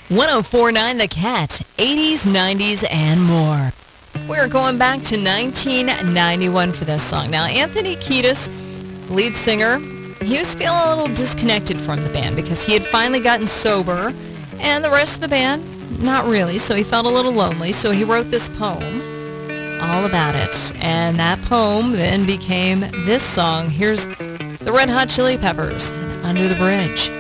1049 The Cat, 80s, 90s, and more. We're going back to 1991 for this song. Now, Anthony Kiedis, lead singer, he was feeling a little disconnected from the band because he had finally gotten sober, and the rest of the band, not really, so he felt a little lonely. So he wrote this poem all about it, and that poem then became this song. Here's the Red Hot Chili Peppers, Under the Bridge.